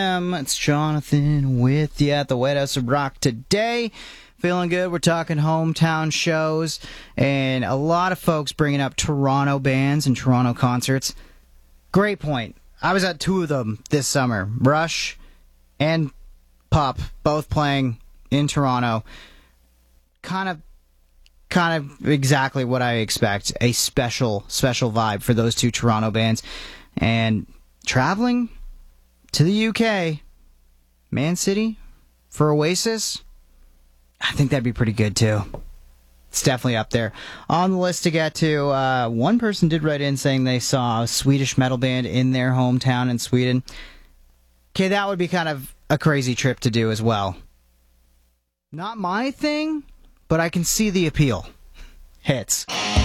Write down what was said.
It's Jonathan with you at the White House of Rock today. Feeling good. We're talking hometown shows and a lot of folks bringing up Toronto bands and Toronto concerts. Great point. I was at two of them this summer. Rush and Pup both playing in Toronto. Kind of exactly what I expect. A special vibe for those two Toronto bands. And traveling to the UK, Man City, for Oasis, I think that'd be pretty good too. It's definitely up there. On the list to get to, one person did write in saying they saw a Swedish metal band in their hometown in Sweden. Okay, that would be kind of a crazy trip to do as well. Not my thing, but I can see the appeal. Hits.